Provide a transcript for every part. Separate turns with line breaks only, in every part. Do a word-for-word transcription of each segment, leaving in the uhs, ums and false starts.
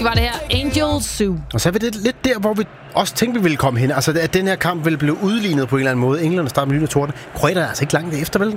var det her Angels Zoo.
Og så er det lidt der, hvor vi også tænkte, vi ville komme hen. Altså, at den her kamp ville blive udlignet på en eller anden måde. England starter med lyn og torden. Kroater er altså ikke langt efter, vel?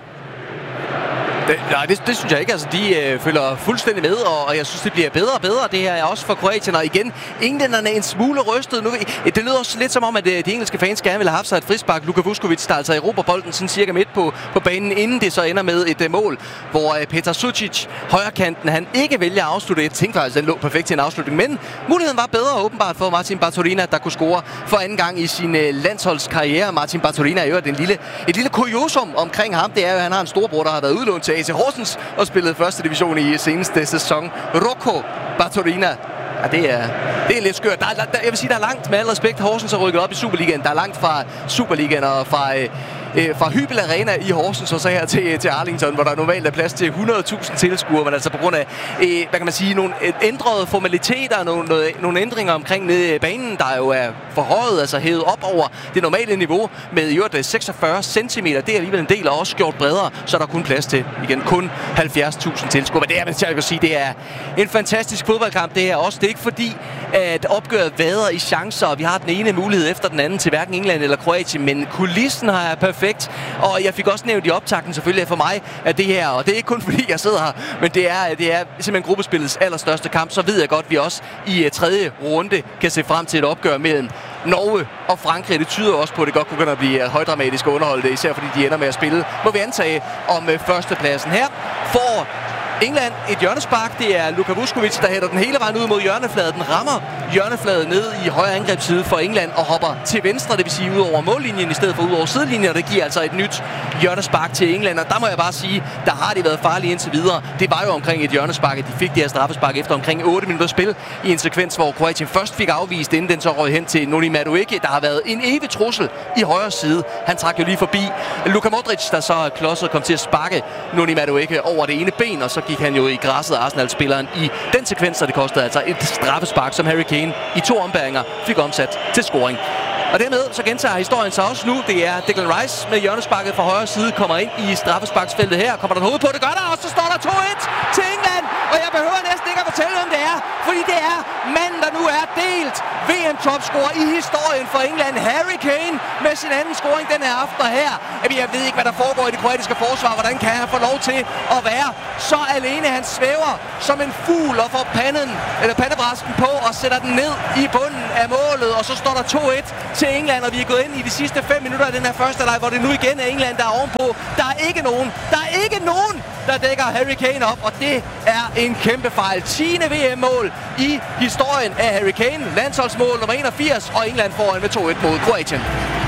Det, nej, det, det synes jeg ikke. Altså, de øh, følger fuldstændig med, og, og jeg synes, det bliver bedre og bedre. Det her er også for Kroatien, og igen, englænderne er en smule rystet. Nu, det lyder også lidt som om, at øh, de engelske fans gerne vil have haft sig et frispark. Luka Vuskovic, der altså erobrer bolden sådan cirka midt på, på banen, inden det så ender med et øh, mål, hvor øh, Petar Sucic, højrekanten, han ikke vælger at afslutte. Jeg tænkte faktisk, at den lå perfekt til en afslutning, men muligheden var bedre åbenbart for Martin Bartolina, der kunne score for anden gang i sin øh, landsholdskarriere. Martin Bartolina er jo et lille, et lille kuriosum omkring ham. Det er jo, at han har en storbror, der har været udlånt til A C Horsens og spillet første division i seneste sæson. Rocco Bartolina. Ja, det er, det er lidt skørt. Der, der, jeg vil sige, der er langt, med al respekt, Horsens har rykket op i Superligaen. Der er langt fra Superligaen og fra, øh, fra Hybel Arena i Horsens og så her til, til Arlington, hvor der normalt er plads til hundrede tusind tilskuere, men altså på grund af, øh, hvad kan man sige, nogle ændrede formaliteter, nogle, noget, nogle ændringer omkring nede i banen, der jo er forhøjet, altså hævet op over det normale niveau med i øvrigt seksogfyrre centimeter. Det er alligevel en del, og også gjort bredere, så er der kun plads til, igen, kun halvfjerds tusind tilskuere. Men det er, jeg kan sige, det er en fantastisk fodboldkamp, det her også. Det er ikke fordi, at opgøret vader i chancer, og vi har den ene mulighed efter den anden til hverken England eller Kroatien, men kulissen har er perfekt, og jeg fik også nævnt i optakten selvfølgelig for mig, at det her, og det er ikke kun fordi jeg sidder her, men det er, det er simpelthen gruppespillets allerstørste kamp, så ved jeg godt, at vi også i tredje runde kan se frem til et opgør mellem Norge og Frankrig. Det tyder også på, at det godt kunne blive højdramatisk underholdt, især fordi de ender med at spille, må vi antage, om førstepladsen. Her får England et hjørnespark. Det er Luka Vuskovic, der hætter den hele vejen ud mod hjørnefladen. Den rammer hjørnefladen ned i højre angrebsside for England og hopper til venstre, det vil sige ud over mållinjen i stedet for ud over sidelinjen, og det giver altså et nyt hjørnespark til England. Og der må jeg bare sige, der har de været farlige indtil videre. Det var jo omkring et hjørnespark, at de fik det her straffespark efter omkring otte minutter spil i en sekvens, hvor Kroatien først fik afvist, inden den så røg hen til Noni Madueke, der har været en evig trussel i højre side. Han trak jo lige forbi Luka Modric, der så klodset kom til at sparke Noni Madueke over det ene ben, og så gik han jo i græsset af Arsenal-spilleren i den sekvens, og det kostede altså et straffespark, som Harry Kane i to ombæringer fik omsat til scoring. Og dermed så gentager historien sig også nu. Det er Declan Rice med hjørnesparket fra højre side, kommer ind i straffesparksfeltet her. Kommer der en hoved på, det gør der, og så står der to et til England. Og jeg behøver næsten ikke at fortælle, hvem det er, fordi det er manden, der nu er delt V M-topscorer i historien for England, Harry Kane, med sin anden scoring den her aften her. Jeg ved ikke, hvad der foregår i det kroatiske forsvar. Hvordan kan han få lov til at være så alene? Han svæver som en fugl og får panden, eller pandebrasken på og sætter den ned i bunden af målet. Og så står der to et til England, og vi er gået ind i de sidste fem minutter af den her første leg, hvor det nu igen er England, der er ovenpå. Der er ikke nogen, der er ikke nogen, der dækker Harry Kane op, og det er en kæmpe fejl. tiende V M-mål i historien af Harry Kane, landsholdsmål nummer enogfirs, og England foran med to et mod Kroatien.